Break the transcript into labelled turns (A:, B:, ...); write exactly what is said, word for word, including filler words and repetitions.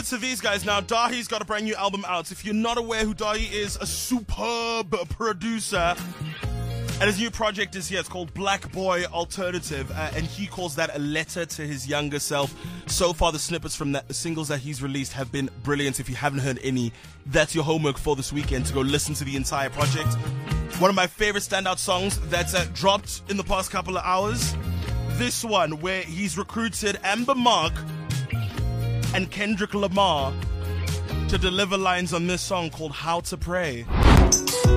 A: to these guys now. Dahi's got a brand new album out. If you're not aware who Dahi is, a superb producer. And his new project is here. It's called Black Boy Alternative. Uh, and he calls that a letter to his younger self. So far, the snippets from that, the singles that he's released have been brilliant. If you haven't heard any, that's your homework for this weekend, to go listen to the entire project. One of my favorite standout songs that's uh, dropped in the past couple of hours. This one, where he's recruited Amber Mark and Kendrick Lamar to deliver lines on this song called How to Pray.